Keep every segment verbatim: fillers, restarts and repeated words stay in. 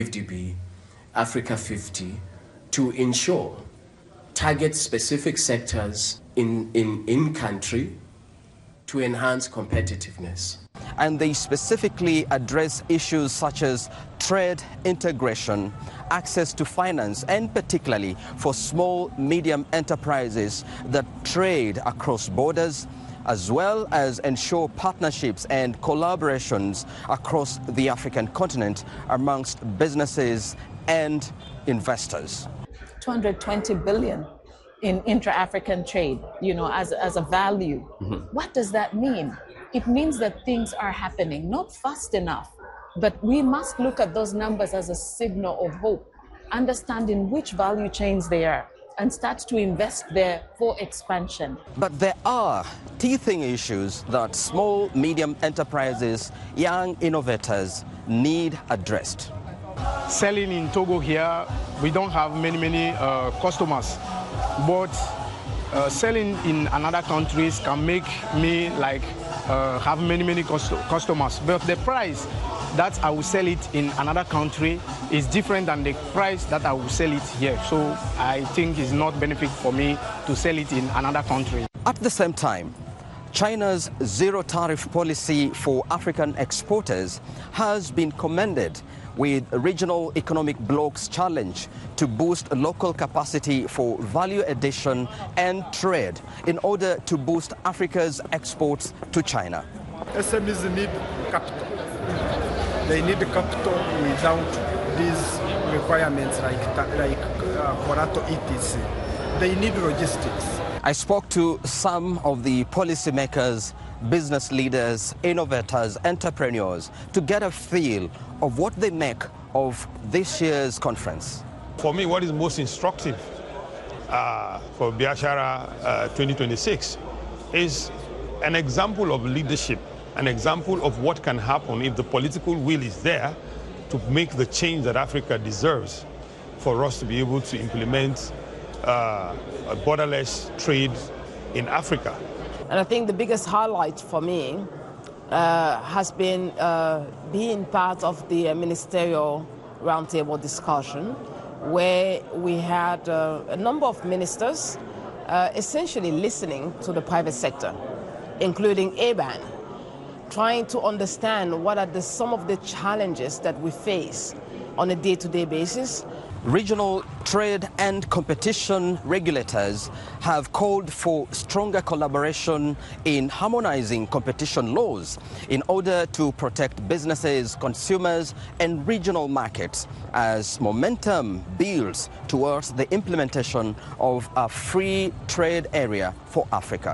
fifty B, Africa fifty, to ensure target specific sectors in, in, in country to enhance competitiveness. And they specifically address issues such as trade integration, access to finance, and particularly for small, medium enterprises that trade across borders, as well as ensure partnerships and collaborations across the African continent amongst businesses and investors. two hundred twenty billion in intra-African trade, you know, as, as a value. Mm-hmm. What does that mean? It means that things are happening, not fast enough, but we must look at those numbers as a signal of hope, understanding which value chains they are, and start to invest there for expansion. But there are teething issues that small, medium enterprises, young innovators need addressed. Selling in Togo here, we don't have many, many uh, customers, but uh, selling in another countries can make me like uh, have many, many cust customers. But the price that I will sell it in another country is different than the price that I will sell it here. So I think it's not benefit for me to sell it in another country. At the same time, China's zero tariff policy for African exporters has been commended, with regional economic blocs challenge to boost local capacity for value addition and trade in order to boost Africa's exports to China. S M Es need capital. They need capital without these requirements like, like uh, Corato E T C. They need logistics. I spoke to some of the policymakers, business leaders, innovators, entrepreneurs to get a feel of what they make of this year's conference. For me, what is most instructive uh, for Biashara uh, twenty twenty-six is an example of leadership, an example of what can happen if the political will is there to make the change that Africa deserves for us to be able to implement uh, a borderless trade in Africa. And I think the biggest highlight for me uh, has been uh, being part of the ministerial roundtable discussion, where we had uh, a number of ministers uh, essentially listening to the private sector, including A B A N, trying to understand what are the, some of the challenges that we face on a day-to-day basis. Regional trade and competition regulators have called for stronger collaboration in harmonizing competition laws in order to protect businesses, consumers, and regional markets as momentum builds towards the implementation of a free trade area for Africa.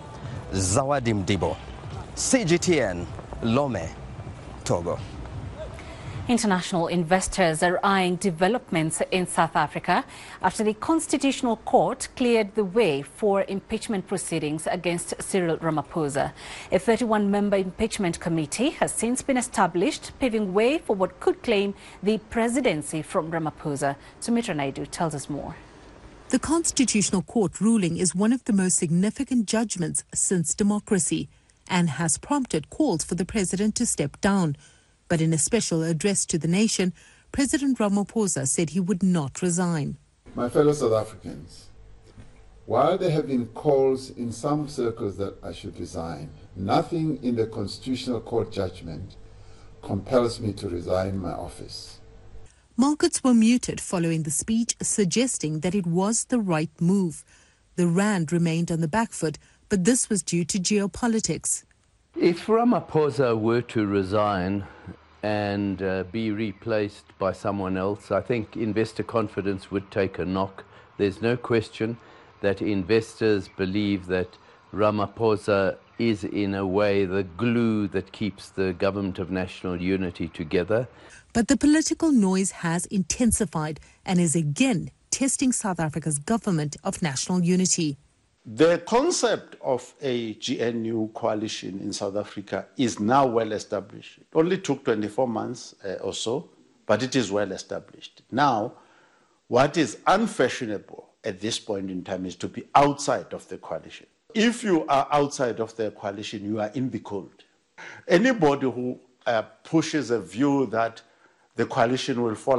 Zawadi Mdibo, C G T N, Lome, Togo. International investors are eyeing developments in South Africa after the Constitutional Court cleared the way for impeachment proceedings against Cyril Ramaphosa. A thirty-one member impeachment committee has since been established, paving way for what could claim the presidency from Ramaphosa. Sumitra Naidu tells us more. The Constitutional Court ruling is one of the most significant judgments since democracy and has prompted calls for the president to step down. But in a special address to the nation, President Ramaphosa said he would not resign. My fellow South Africans, while there have been calls in some circles that I should resign, nothing in the Constitutional Court judgment compels me to resign my office. Markets were muted following the speech, suggesting that it was the right move. The rand remained on the back foot, but this was due to geopolitics. If Ramaphosa were to resign and uh, be replaced by someone else, I think investor confidence would take a knock. There's no question that investors believe that Ramaphosa is in a way the glue that keeps the government of national unity together. But the political noise has intensified and is again testing South Africa's government of national unity. The concept of a G N U coalition in South Africa is now well established. It only took twenty-four months uh, or so, but it is well established. Now, what is unfashionable at this point in time is to be outside of the coalition. If you are outside of the coalition, you are in the cold. Anybody who uh, pushes a view that the coalition will fall